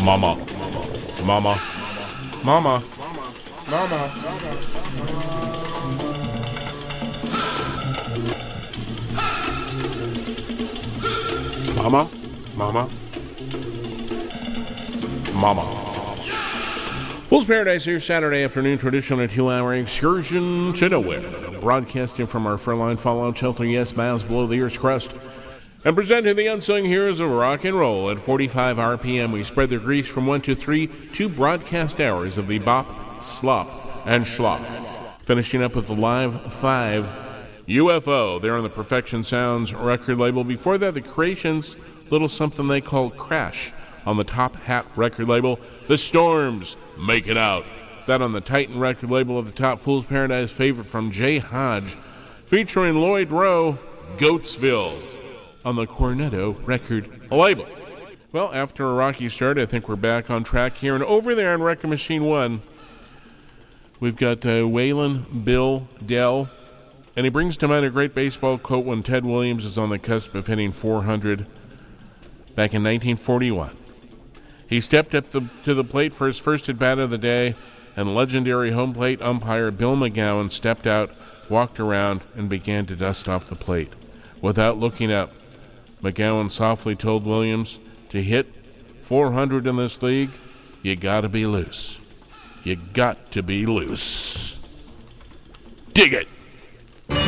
Mama. Mama. Mama. Mama. Mama. Mama. Mama. Fool's Paradise here Saturday afternoon, traditional 2-hour excursion to nowhere. Broadcasting from our Furline Fallout shelter, yes, miles below the Earth's crust. And presenting the unsung heroes of rock and roll at 45 RPM. We spread the grease from 1 to 3, 2 broadcast hours of the bop, slop, and schlop. Finishing up with the Live 5 UFO. They're on the Perfection Sounds record label. Before that, the Creations, little something they call Crash on the Top Hat record label. The Storms, Make It Out. That on the Titan record label at the top. Fool's Paradise favorite from Jay Hodge, featuring Lloyd Rowe, Goatsville on the Cornetto record label. Well, after a rocky start, I think we're back on track here. And over there on Wrecking Machine 1, we've got Waylon Bill Dell. And he brings to mind a great baseball quote when Ted Williams is on the cusp of hitting 400 back in 1941. He stepped up to the plate for his first at-bat of the day, and legendary home plate umpire Bill McGowan stepped out, walked around, and began to dust off the plate. Without looking up, McGowan softly told Williams, to hit 400 in this league, you gotta be loose. You got to be loose. Dig it!